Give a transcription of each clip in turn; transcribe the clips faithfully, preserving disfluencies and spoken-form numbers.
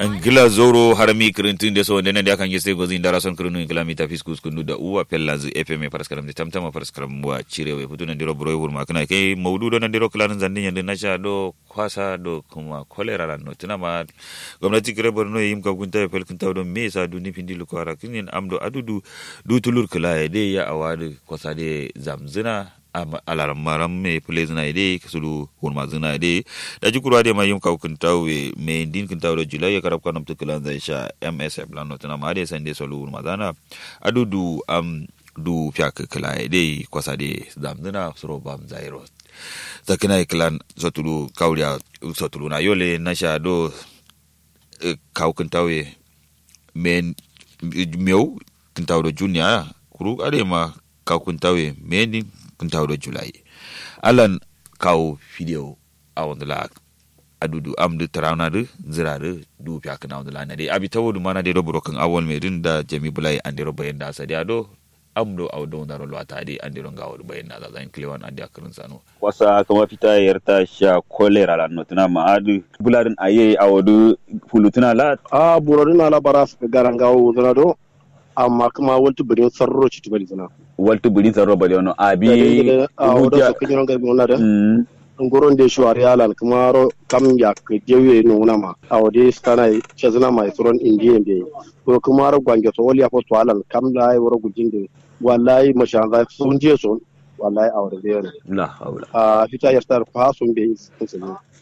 Angila zoro harami kirintin de so ndene de kan yeste gozi ndara son kirinu ingila mita fiskus kunu da uwa pellazu F M paraskaram de tamtama paraskaram wa cirewe futu ndiro bro hurma kana ke mawdu do ndiro klanin zandi nyande nasha do kwasa do kuma kolera ran no tunama gwamnati kire borno yim ka kunta pel kunta do mesa du ni pindi lu kwara kinin amdo adudu du tulur kala de ya awadu kwasa de zamzina alaram maram me plezna ide kasulu hurma zina ide da jikuru de mayum ka kuntawe me din kuntawe julai karab kanam to klan zaisha M S F lan notana ma de sande solu hurma zana adudu am du fyak kala ide kwasa de zamzina suro bam zairo zakina klan zotulu kaulia zotulu na yole nasha do ka kuntawe men meu kuntawe junior kuru ade ma ka kuntawe men kuntawo Julai alan kawo video a wanda la adudu amdu tarawna de zirare du pya kana wanda la na de abi tawodu mana de robro kan awol medin da jami bulai ande robo yenda sadi ado amdo awdo ndaro lwata de ande ronga awdo bayenda da zan klewan ande akrun sano wasa kama fita yarta sha kolera la notuna ma adu buladin aye awodu fulutuna la a burodina la baras garangawo do amma kuma waltu birin sarro ci tibali zana waltu birin sarro bali ono abi a wodo so kinyo ngar gona da ngoron de shuari alan kuma ro kam ya ke jewe no nama a wode stana chazana mai suron indiyen be ko kuma ro gwange so wali afo to alan kam lai woro gujinde wallahi mashallah sun je so wallahi a wode de la haula a fita yartar fa sun be sun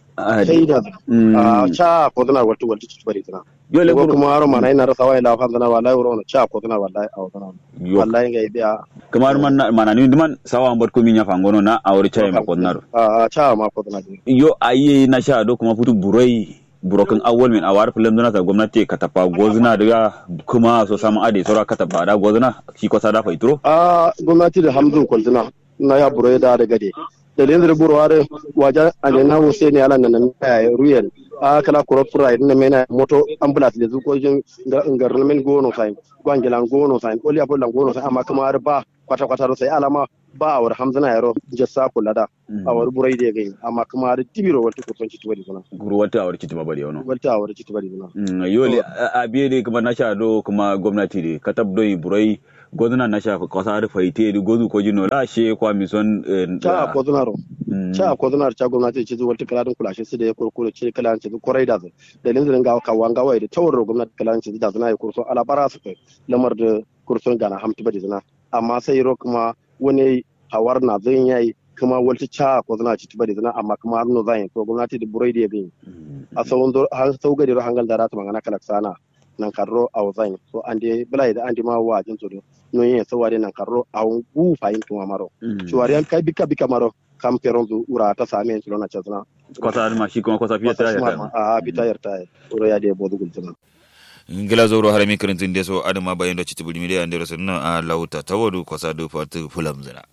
sai da a cha ko dana waltu waltu ci tibali zana yole ko kuma aro mana ina rasa wai la fa dana wallahi woro na cha ko dana wallahi a dana wallahi ngai biya kamar man mana ni duman sawa ambar ko minya fangono na awri chai ma ko naro a cha ma ko dana yo ayi na sha do kuma futu burai burokan awwal min awar filam dana ta gwamnati ka tafa gozuna daga kuma so samu ade sura ka tafa da gozuna shi ko sada fa itro a gwamnati da hamdun kwaltuna na ya burai da daga de dalilin da burware wajen anena Hussein ala nan ya ruyen a kala kuro fura idan mena moto ambulance da zuko jin ngarna men gono sai gwangilan gono sai oli apolan gono sai amma kuma ba kwata kwata sai alama ba awar hamzana yaro jassa kulada awar burai da gai amma kuma da tibiro wata ko tonci tibari zuna guru wata awar kiti mabari wono wata awar kiti bari zuna yole abiye de kuma na sha do kuma gwamnati de katab do burai goduna na sha kwasa da faite da gozu ko jino la she kwa mison cha koduna ro cha koduna cha gwamnati ce zuwa tikaladin kulashe su da ya kurkure ce kalan ce korai da dalilin zan ga ka wanga wai da tawar gwamnati kalan ce da zana ya kurso ala bara su kai lamar da kurson gana hamti bari zana amma sai ro kuma wani hawar na zan yayi kuma walta cha koduna ci bari zana amma kuma har no zan to gwamnati da burai da ya bin a sawon do har sau gari ro hangal da rata magana kalaksana nan karro a wazan so ande bulai da ande ma wajin to no yin sawari nan karro a gu fayin tuma maro ciwari an kai bika bika maro kam peron zu ura ta same en na chazna kwasa ma shi kuma kwasa fiye ta yarta a bita yarta uro ya de bodu gultuna ngila zoro harami kirintin de so adama bayin do citibul mi de ande rasulna a lauta tawodu kwasa do fatu fulam zina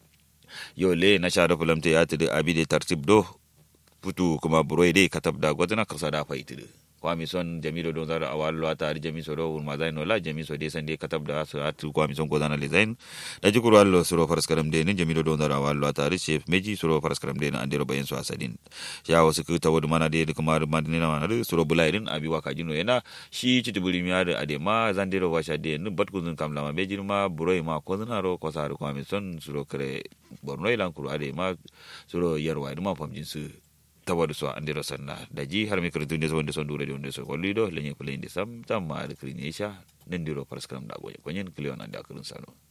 yo le na sha do fulam te yati de abide tartib do putu kuma buroi de katab da gwazana kasa da faiti kwami son jamido don zara awal lwata ari jami so do hurma zain no la jami so de sande katab da so atu kwami son godana le zain da jikuru allo suro faraskaram de ne jamido don zara awal lwata ari chef meji suro faraskaram de na andiro bayen so asadin ya wasu ku tawodu mana de kuma madina mana de suro bulairin abi waka jino yana shi citibuli mi ada ade ma zandiro washa de ne bat kuzun kamla ma beji ma buroi ma kozana ro kosaru kwami son suro kre borno ilan kuru ade ma suro yarwa ma famjin su tawadu so andiro sanna daji har mi kredu ndes wonde son dure wonde so kollido lenye ko lende sam tam ma de krinyesha nendiro paraskram da goje konyen klion ande akrun sano